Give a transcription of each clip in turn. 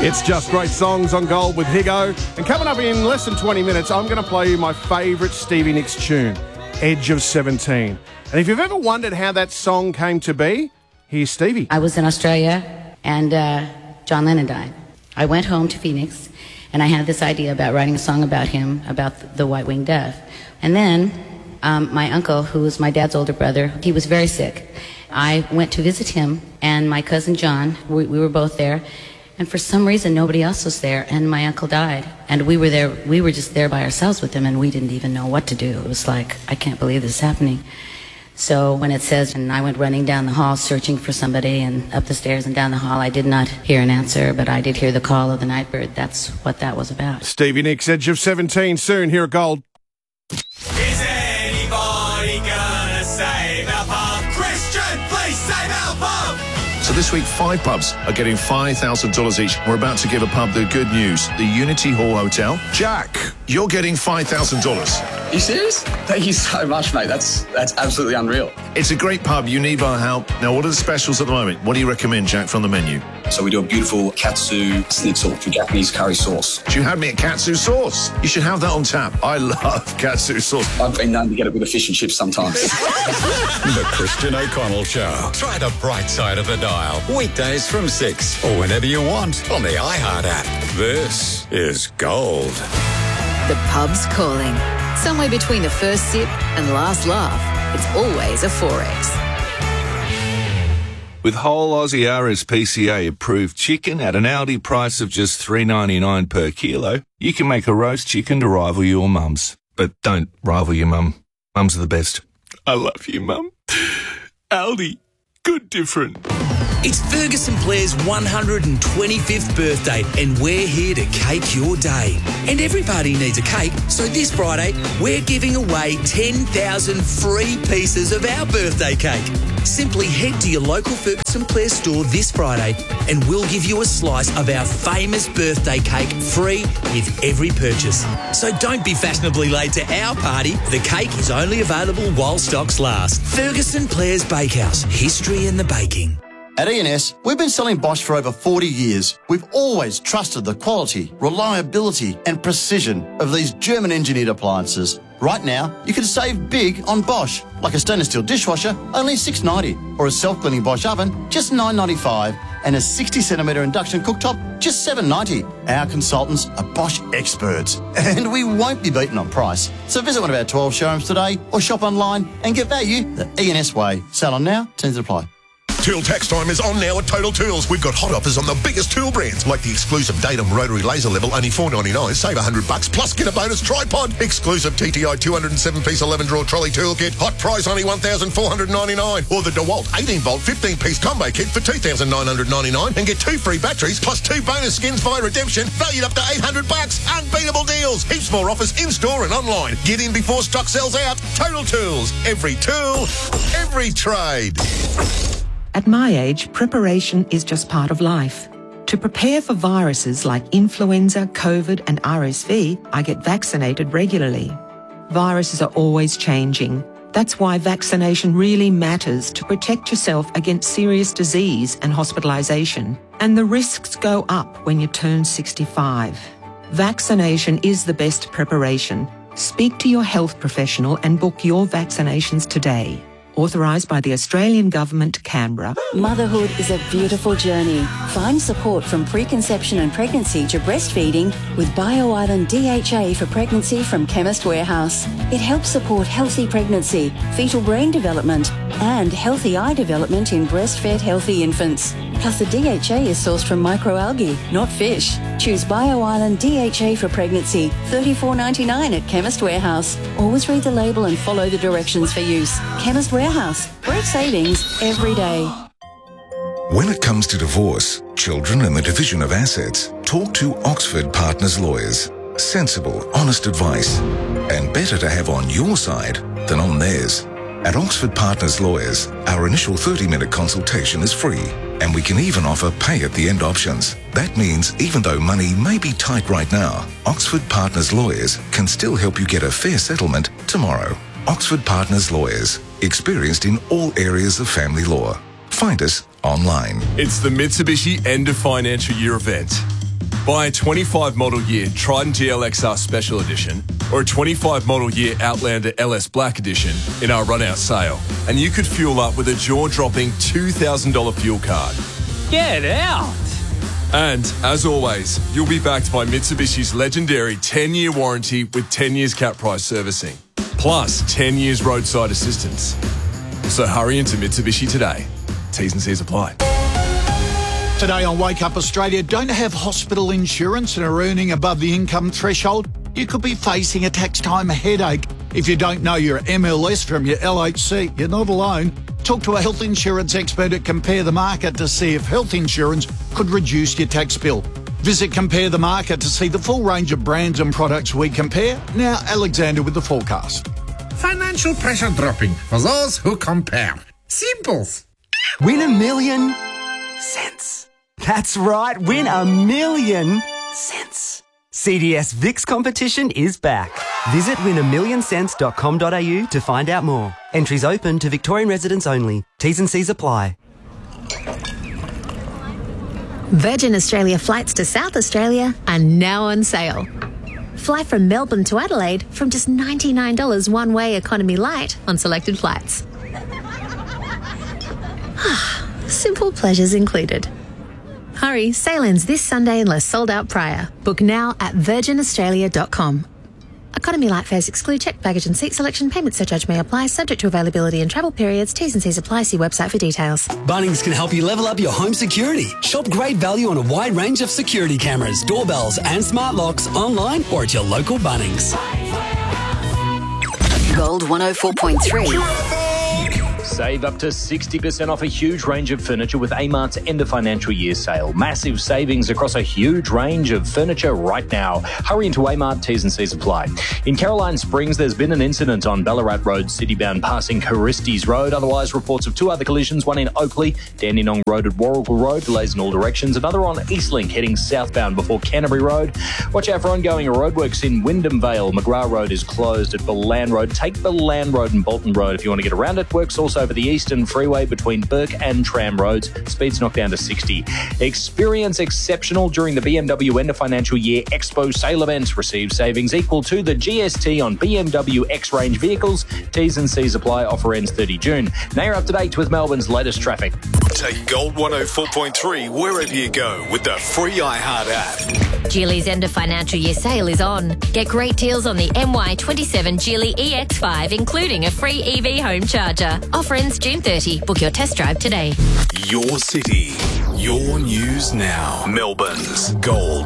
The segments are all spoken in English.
It's just great songs on Gold with Higo. And coming up in less than 20 minutes, I'm going to play you my favourite Stevie Nicks tune, Edge of 17. And if you've ever wondered how that song came to be, here's Stevie. I was in Australia and John Lennon died. I went home to Phoenix and I had this idea about writing a song about him, about the white-winged dove. And then my uncle, who was my dad's older brother, he was very sick. I went to visit him and my cousin John, we were both there. And for some reason, nobody else was there, and my uncle died. And we were just there by ourselves with him, and we didn't even know what to do. It was like, I can't believe this is happening. So when it says, and I went running down the hall searching for somebody, and up the stairs and down the hall, I did not hear an answer, but I did hear the call of the nightbird. That's what that was about. Stevie Nicks, Edge of 17, soon here at Gold. Is anybody gonna save our pub? Christian, please save our pub! So this week, 5 pubs are getting $5,000 each. We're about to give a pub the good news. The Unity Hall Hotel. Jack, you're getting $5,000. You serious? Thank you so much, mate. That's absolutely unreal. It's a great pub. You need our help. Now, what are the specials at the moment? What do you recommend, Jack, from the menu? So we do a beautiful katsu schnitzel with Japanese curry sauce. You had me at katsu sauce. You should have that on tap. I love katsu sauce. I've been known to get it with a fish and chips sometimes. The Christian O'Connell Show. Try the bright side of the dial. Weekdays from 6 or whenever you want on the iHeart app. This is Gold. The pub's calling. Somewhere between the first sip and last laugh, it's always a 4X. With whole Aussie RSPCA approved chicken at an Aldi price of just $3.99 per kilo, you can make a roast chicken to rival your mum's. But don't rival your mum. Mums are the best. I love you, Mum. Aldi. Good different. It's Ferguson Blair's 125th birthday, and we're here to cake your day. And every party needs a cake, so this Friday, we're giving away 10,000 free pieces of our birthday cake. Simply head to your local Ferguson Blair store this Friday, and we'll give you a slice of our famous birthday cake free with every purchase. So don't be fashionably late to our party. The cake is only available while stocks last. Ferguson Blair's Bakehouse. History in the baking. At E&S, we've been selling Bosch for over 40 years. We've always trusted the quality, reliability and precision of these German-engineered appliances. Right now, you can save big on Bosch, like a stainless steel dishwasher, only $6.90, or a self-cleaning Bosch oven, just $9.95, and a 60cm induction cooktop, just $7.90. Our consultants are Bosch experts, and we won't be beaten on price. So visit one of our 12 showrooms today, or shop online and get value the E&S way. Sale on now, terms apply. Tool tax time is on now at Total Tools. We've got hot offers on the biggest tool brands, like the exclusive Datum rotary laser level, only $4.99. Save $100, plus get a bonus tripod. Exclusive TTI 207-piece 11-drawer trolley toolkit. Hot price only $1,499. Or the DeWalt 18-volt 15-piece combo kit for $2,999 and get 2 free batteries plus 2 bonus skins via redemption, valued up to $800. Unbeatable deals. Heaps more offers in-store and online. Get in before stock sells out. Total Tools. Every tool, every trade. At my age, preparation is just part of life. To prepare for viruses like influenza, COVID and RSV, I get vaccinated regularly. Viruses are always changing. That's why vaccination really matters to protect yourself against serious disease and hospitalisation. And the risks go up when you turn 65. Vaccination is the best preparation. Speak to your health professional and book your vaccinations today. Authorised by the Australian Government, Canberra. Motherhood is a beautiful journey. Find support from preconception and pregnancy to breastfeeding with BioIsland DHA for pregnancy from Chemist Warehouse. It helps support healthy pregnancy, fetal brain development, and healthy eye development in breastfed healthy infants. Plus, the DHA is sourced from microalgae, not fish. Choose BioIsland DHA for pregnancy, $34.99 at Chemist Warehouse. Always read the label and follow the directions for use. Chemist Warehouse. Great savings every day. When it comes to divorce, children and the division of assets, talk to Oxford Partners Lawyers. Sensible, honest advice. And better to have on your side than on theirs. At Oxford Partners Lawyers, our initial 30-minute consultation is free, and we can even offer pay-at-the-end options. That means even though money may be tight right now, Oxford Partners Lawyers can still help you get a fair settlement tomorrow. Oxford Partners Lawyers, experienced in all areas of family law. Find us online. It's the Mitsubishi End of Financial Year event. Buy a 25 model year Triton GLXR Special Edition or a 25 model year Outlander LS Black Edition in our run-out sale, and you could fuel up with a jaw-dropping $2,000 fuel card. Get out! And, as always, you'll be backed by Mitsubishi's legendary 10-year warranty with 10 years cap price servicing, plus 10 years roadside assistance. So hurry into Mitsubishi today. T's and C's apply. Today on Wake Up Australia, don't have hospital insurance and are earning above the income threshold? You could be facing a tax time headache. If you don't know your MLS from your LHC, you're not alone. Talk to a health insurance expert at Compare the Market to see if health insurance could reduce your tax bill. Visit Compare the Market to see the full range of brands and products we compare. Now, Alexander with the forecast. Financial pressure dropping for those who compare. Simples. Win $1 million cents. That's right, win $1 million cents. CDS VIX competition is back. Visit win1million.cents.com.au to find out more. Entries open to Victorian residents only. T's and C's apply. Virgin Australia flights to South Australia are now on sale. Fly from Melbourne to Adelaide from just $99 one-way economy light on selected flights. Simple pleasures included. Hurry, sale ends this Sunday unless sold out prior. Book now at virginaustralia.com. Economy light fares exclude checked baggage and seat selection. Payment surcharge may apply, subject to availability and travel periods. T's and C's apply. See website for details. Bunnings can help you level up your home security. Shop great value on a wide range of security cameras, doorbells and smart locks online or at your local Bunnings. Gold 104.3. Save up to 60% off a huge range of furniture with Amart's end of financial year sale. Massive savings across a huge range of furniture right now. Hurry into Amart, T's and C's apply. In Caroline Springs, there's been an incident on Ballarat Road, citybound passing Caristies Road. Otherwise, reports of 2 other collisions, one in Oakley, Dandenong Road at Warrigal Road, delays in all directions. Another on Eastlink heading southbound before Canterbury Road. Watch out for ongoing roadworks in Wyndham Vale. McGrath Road is closed at Ballan Road. Take Ballan Road and Bolton Road if you want to get around it. Works also over the Eastern Freeway between Burke and Tram Roads. Speeds knocked down to 60. Experience exceptional during the BMW end of financial year Expo sale events. Receive savings equal to the GST on BMW X-Range vehicles. T's and C's apply. Offer ends 30 June. Now you're up to date with Melbourne's latest traffic. Take Gold 104.3 wherever you go with the free iHeart app. Geely's end of financial year sale is on. Get great deals on the MY27 Geely EX5, including a free EV home charger. Offer ends June 30. Book your test drive today. Your city, your news now. Melbourne's Gold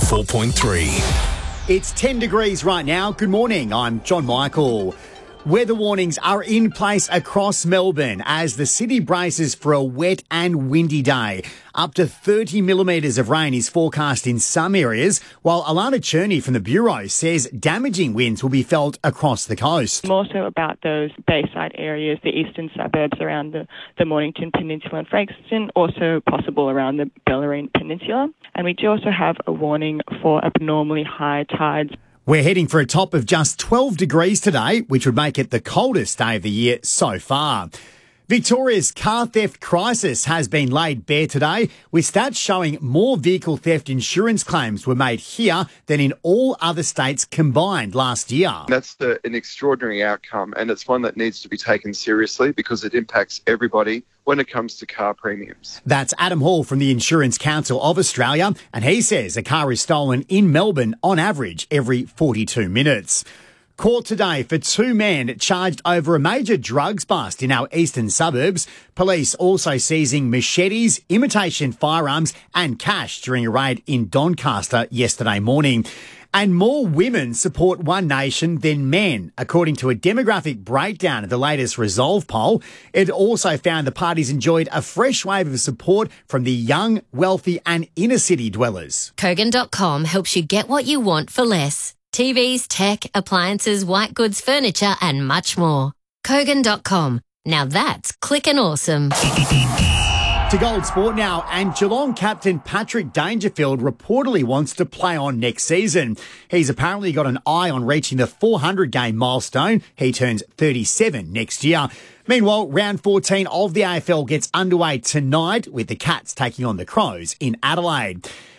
104.3. It's 10 degrees right now. Good morning. I'm John Michael. Weather warnings are in place across Melbourne as the city braces for a wet and windy day. Up to 30 millimetres of rain is forecast in some areas, while Alana Cherney from the Bureau says damaging winds will be felt across the coast. More so about those bayside areas, the eastern suburbs around the Mornington Peninsula and Frankston, also possible around the Bellarine Peninsula. And we do also have a warning for abnormally high tides. We're heading for a top of just 12 degrees today, which would make it the coldest day of the year so far. Victoria's car theft crisis has been laid bare today, with stats showing more vehicle theft insurance claims were made here than in all other states combined last year. That's an extraordinary outcome, and it's one that needs to be taken seriously because it impacts everybody when it comes to car premiums. That's Adam Hall from the Insurance Council of Australia, and he says a car is stolen in Melbourne on average every 42 minutes. Court today for 2 men charged over a major drugs bust in our eastern suburbs. Police also seizing machetes, imitation firearms and cash during a raid in Doncaster yesterday morning. And more women support One Nation than men, according to a demographic breakdown of the latest Resolve poll. It also found the parties enjoyed a fresh wave of support from the young, wealthy and inner city dwellers. Kogan.com helps you get what you want for less. TVs, tech, appliances, white goods, furniture and much more. Kogan.com. Now that's clickin' awesome. To Gold Sport now, and Geelong captain Patrick Dangerfield reportedly wants to play on next season. He's apparently got an eye on reaching the 400-game milestone. He turns 37 next year. Meanwhile, round 14 of the AFL gets underway tonight with the Cats taking on the Crows in Adelaide.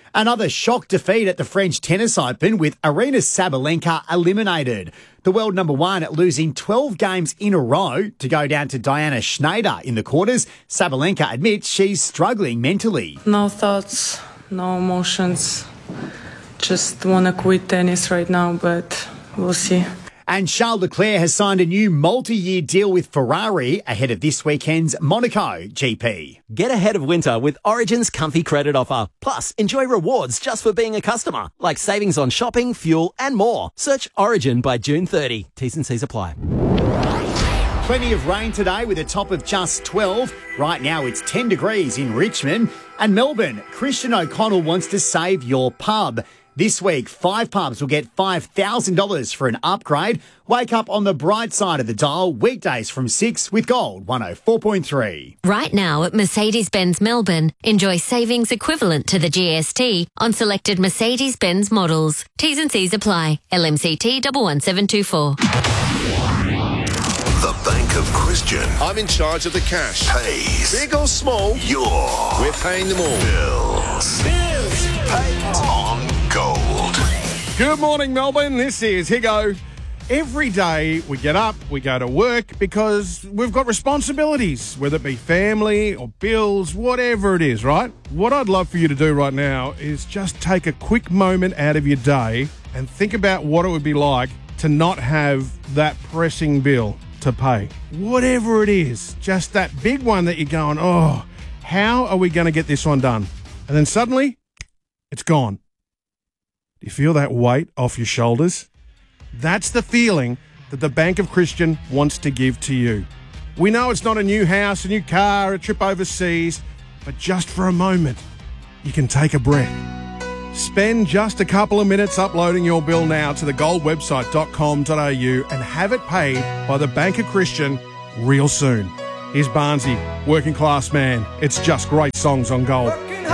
Another shock defeat at the French Tennis Open with Aryna Sabalenka eliminated. The world number one losing 12 games in a row to go down to Diana Schneider in the quarters. Sabalenka admits she's struggling mentally. No thoughts, no emotions. Just want to quit tennis right now, but we'll see. And Charles Leclerc has signed a new multi-year deal with Ferrari ahead of this weekend's Monaco GP. Get ahead of winter with Origin's comfy credit offer. Plus, enjoy rewards just for being a customer, like savings on shopping, fuel and more. Search Origin by June 30. T's and C's apply. Plenty of rain today with a top of just 12. Right now it's 10 degrees in Richmond. And Melbourne, Christian O'Connell wants to save your pub. This week, 5 pubs will get $5,000 for an upgrade. Wake up on the bright side of the dial weekdays from 6 with Gold 104.3. Right now at Mercedes-Benz Melbourne, enjoy savings equivalent to the GST on selected Mercedes-Benz models. T's and C's apply. LMCT 11724. The Bank of Christian I'm in charge of the cash. pays Big or small, we're paying them all. bills. Paid on Gold. Good morning, Melbourne. This is Higo. Every day we get up, we go to work because we've got responsibilities, whether it be family or bills, whatever it is, right? What I'd love for you to do right now is just take a quick moment out of your day and think about what it would be like to not have that pressing bill to pay. Whatever it is, just that big one that you're going, oh, how are we going to get this one done? And then suddenly, it's gone. Do you feel that weight off your shoulders? That's the feeling that the Bank of Christian wants to give to you. We know it's not a new house, a new car, a trip overseas, but just for a moment, you can take a breath. Spend just a couple of minutes uploading your bill now to the goldwebsite.com.au and have it paid by the Bank of Christian real soon. Here's Barnsey, Working Class Man. It's just great songs on Gold.